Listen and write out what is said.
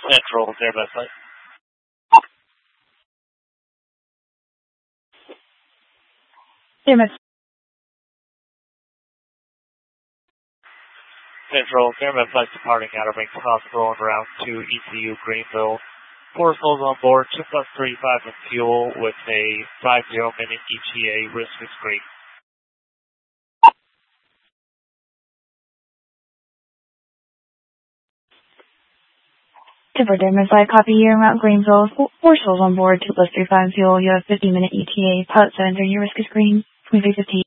Central, standby flight. Central, Fairman flight departing Outer Banks Hospital en route to ECU Greenville. 4 souls on board, 2 plus 35 in fuel with a 50-minute ETA, risk is great. Denver Diamond Flight, copy you en route Greenville. 4 souls on board, 2 plus 35 in fuel. You have 50-minute ETA. Pilot 730, your risk is green. 2315.